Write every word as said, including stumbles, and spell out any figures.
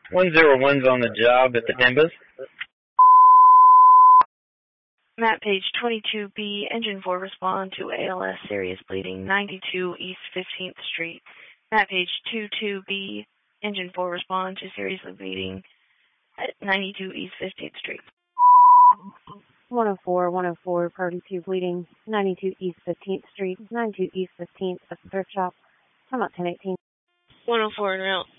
one zero one's on the job at the Timbers. Map page twenty-two B, engine four, respond to A L S, serious bleeding, ninety-two East fifteenth Street. Map page twenty-two B, engine four, respond to seriously bleeding at ninety-two East fifteenth Street. one oh four, one oh four, party two bleeding, ninety-two East fifteenth Street, ninety-two East fifteenth at the thrift shop. Come out ten eighteen. one oh four, route.